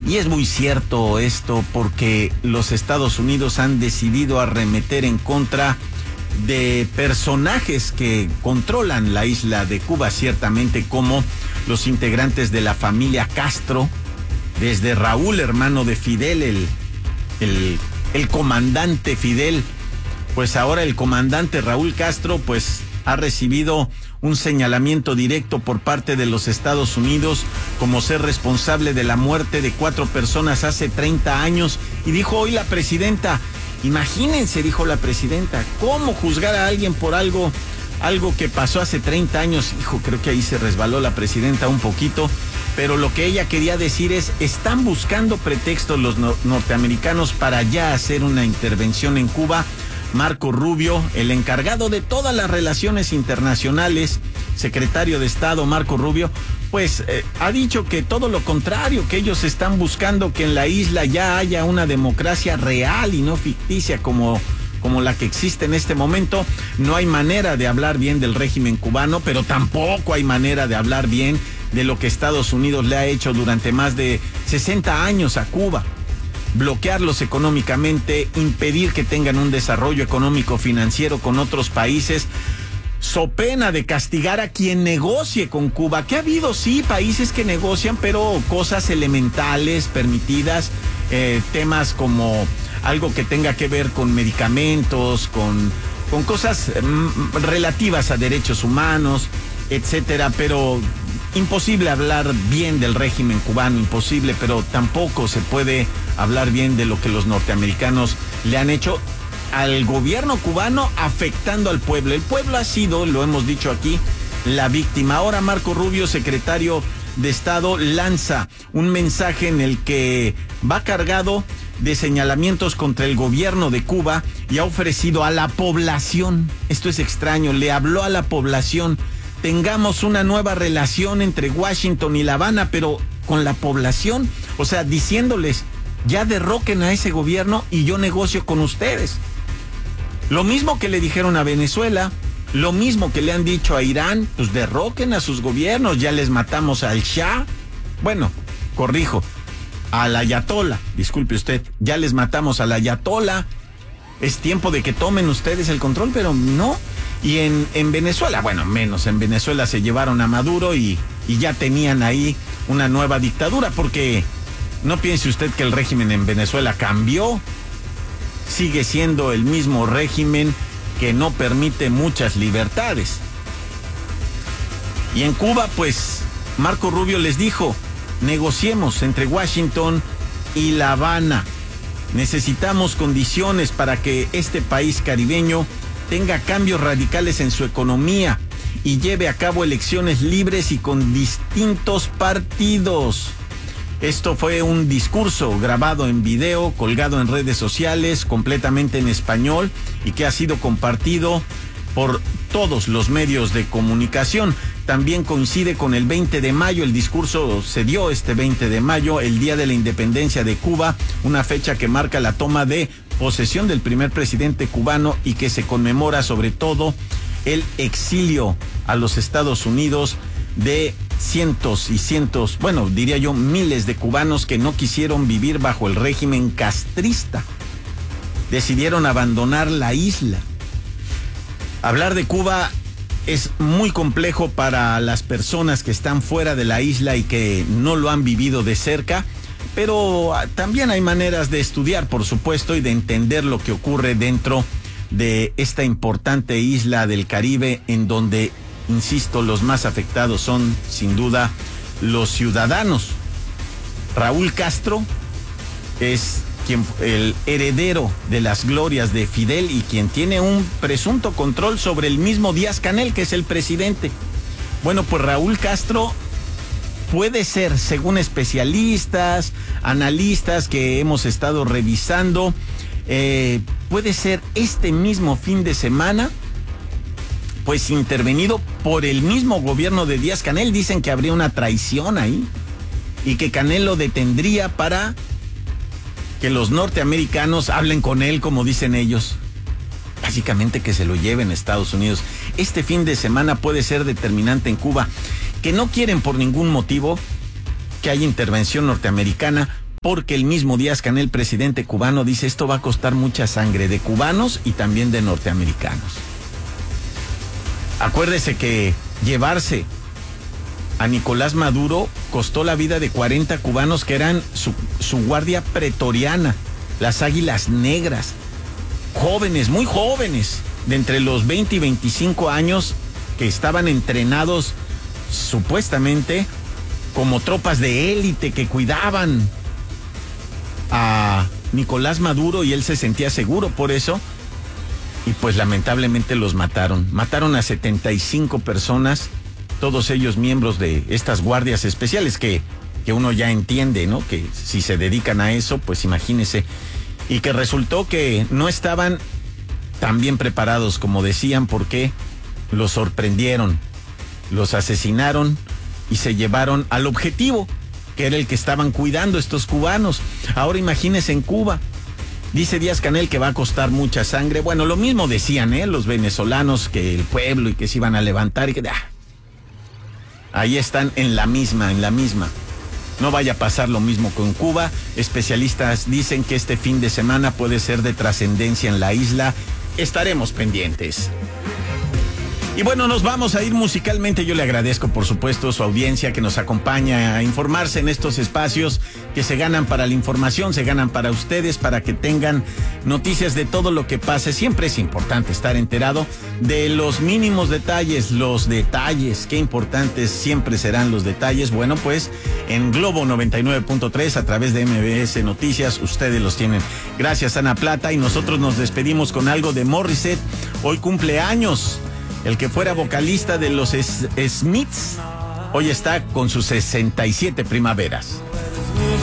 Y es muy cierto esto porque los Estados Unidos han decidido arremeter en contra de personajes que controlan la isla de Cuba, ciertamente, como los integrantes de la familia Castro, desde Raúl, hermano de Fidel, el comandante Fidel. Pues ahora el comandante Raúl Castro pues ha recibido un señalamiento directo por parte de los Estados Unidos como ser responsable de la muerte de 4 personas hace 30 años. Y dijo hoy la presidenta, imagínense, dijo la presidenta, ¿cómo juzgar a alguien por algo que pasó hace 30 años? Hijo, creo que ahí se resbaló la presidenta un poquito, pero lo que ella quería decir es, están buscando pretextos los norteamericanos para ya hacer una intervención en Cuba. Marco Rubio, el encargado de todas las relaciones internacionales, secretario de Estado Marco Rubio, pues ha dicho que todo lo contrario, que ellos están buscando que en la isla ya haya una democracia real y no ficticia como la que existe en este momento. No hay manera de hablar bien del régimen cubano, pero tampoco hay manera de hablar bien de lo que Estados Unidos le ha hecho durante más de 60 años a Cuba. Bloquearlos económicamente, impedir que tengan un desarrollo económico financiero con otros países, so pena de castigar a quien negocie con Cuba, que ha habido sí países que negocian, pero cosas elementales permitidas, temas como algo que tenga que ver con medicamentos, con cosas relativas a derechos humanos, etcétera, pero imposible hablar bien del régimen cubano, imposible, pero tampoco se puede hablar bien de lo que los norteamericanos le han hecho al gobierno cubano, afectando al pueblo. El pueblo ha sido, lo hemos dicho aquí, la víctima. Ahora Marco Rubio, secretario de Estado, lanza un mensaje en el que va cargado de señalamientos contra el gobierno de Cuba y ha ofrecido a la población, esto es extraño, le habló a la población, tengamos una nueva relación entre Washington y La Habana, pero con la población, o sea, diciéndoles, ya derroquen a ese gobierno y yo negocio con ustedes. Lo mismo que le dijeron a Venezuela, lo mismo que le han dicho a Irán, pues derroquen a sus gobiernos, ya les matamos al Shah, bueno, corrijo, al Ayatollah, disculpe usted, ya les matamos al Ayatollah, es tiempo de que tomen ustedes el control, pero no. Y en Venezuela, bueno, menos, en Venezuela se llevaron a Maduro y ya tenían ahí una nueva dictadura, porque no piense usted que el régimen en Venezuela cambió, sigue siendo el mismo régimen que no permite muchas libertades. Y en Cuba, pues, Marco Rubio les dijo, negociemos entre Washington y La Habana. Necesitamos condiciones para que este país caribeño tenga cambios radicales en su economía y lleve a cabo elecciones libres y con distintos partidos. Esto fue un discurso grabado en video, colgado en redes sociales, completamente en español y que ha sido compartido por todos los medios de comunicación. También coincide con el 20 de mayo, el discurso se dio este 20 de mayo, el Día de la Independencia de Cuba, una fecha que marca la toma de posesión del primer presidente cubano y que se conmemora sobre todo el exilio a los Estados Unidos de cientos y cientos, bueno, diría yo miles de cubanos que no quisieron vivir bajo el régimen castrista. Decidieron abandonar la isla. Hablar de Cuba es muy complejo para las personas que están fuera de la isla y que no lo han vivido de cerca, pero también hay maneras de estudiar, por supuesto, y de entender lo que ocurre dentro de esta importante isla del Caribe, en donde, insisto, los más afectados son, sin duda, los ciudadanos. Raúl Castro es el heredero de las glorias de Fidel y quien tiene un presunto control sobre el mismo Díaz-Canel, que es el presidente. Bueno, pues Raúl Castro puede ser, según especialistas, analistas que hemos estado revisando, puede ser este mismo fin de semana, pues intervenido por el mismo gobierno de Díaz-Canel. Dicen que habría una traición ahí y que Canel lo detendría para que los norteamericanos hablen con él, como dicen ellos. Básicamente que se lo lleven a Estados Unidos. Este fin de semana puede ser determinante en Cuba, que no quieren por ningún motivo que haya intervención norteamericana, porque el mismo Díaz-Canel, presidente cubano, dice esto va a costar mucha sangre de cubanos y también de norteamericanos. Acuérdese que llevarse a Nicolás Maduro costó la vida de 40 cubanos que eran su guardia pretoriana, las Águilas Negras, jóvenes, muy jóvenes, de entre los 20 y 25 años, que estaban entrenados supuestamente como tropas de élite que cuidaban a Nicolás Maduro y él se sentía seguro por eso. Y pues lamentablemente los mataron. Mataron a 75 personas, todos ellos miembros de estas guardias especiales que uno ya entiende, ¿no? Que si se dedican a eso, pues imagínese. Y que resultó que no estaban tan bien preparados como decían, porque los sorprendieron, los asesinaron y se llevaron al objetivo, que era el que estaban cuidando estos cubanos. Ahora imagínese en Cuba. Dice Díaz-Canel que va a costar mucha sangre. Bueno, lo mismo decían, los venezolanos, que el pueblo y que se iban a levantar y que... Ahí están en la misma. No vaya a pasar lo mismo con Cuba. Especialistas dicen que este fin de semana puede ser de trascendencia en la isla. Estaremos pendientes. Y bueno, nos vamos a ir musicalmente. Yo le agradezco, por supuesto, su audiencia que nos acompaña a informarse en estos espacios que se ganan para la información, se ganan para ustedes, para que tengan noticias de todo lo que pase. Siempre es importante estar enterado de los mínimos detalles, qué importantes siempre serán los detalles. Bueno, pues en Globo 99.3 a través de MBS Noticias, ustedes los tienen. Gracias, Ana Plata, y nosotros nos despedimos con algo de Morissette. Hoy cumple años. El que fuera vocalista de los Smiths, hoy está con sus 67 primaveras.